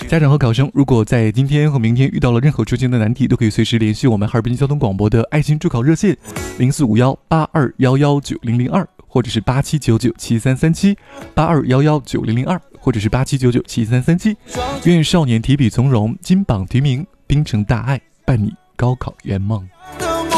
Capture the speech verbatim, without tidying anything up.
家长和考生如果在今天和明天遇到了任何出现的难题，都可以随时联系我们哈尔滨交通广播的爱心助考热线零四五幺八二幺幺九零零二，或者是八七九九七三三七八二幺幺九零零二，或者是八七九九七三三七。愿少年提笔从容，金榜题名，冰城大爱，伴你高考圆梦。